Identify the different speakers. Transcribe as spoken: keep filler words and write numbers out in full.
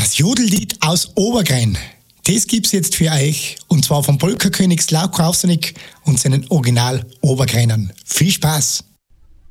Speaker 1: Das Jodellied aus Obergrein, das gibt's jetzt für euch. Und zwar vom Polkakönig Slavko Avsenik und seinen Original Obergreinern. Viel Spaß!